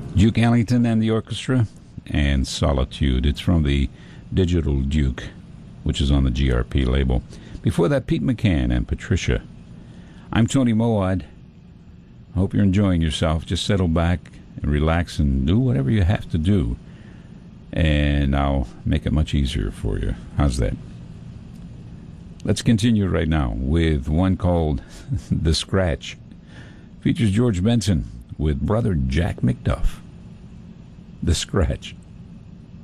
Duke Ellington and the orchestra, and Solitude. It's from the Digital Duke, which is on the GRP label. Before that, Pete McCann and Patricia. I'm Tony Moad. Hope you're enjoying yourself. Just settle back and relax and do whatever you have to do, and I'll make it much easier for you. How's that? Let's continue right now with one called The Scratch. Features George Benson with brother Jack McDuff. The Scratch.